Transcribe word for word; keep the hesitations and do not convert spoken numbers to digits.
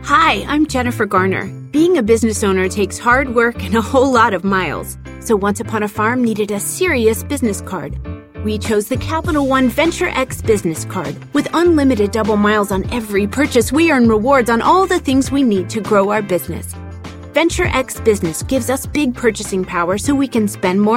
Hi, I'm Jennifer Garner. Being a business owner takes hard work and a whole lot of miles. So Once Upon a Farm needed a serious business card. We chose the Capital One Venture X business card. With unlimited double miles on every purchase, we earn rewards on all the things we need to grow our business. Venture X Business gives us big purchasing power so we can spend more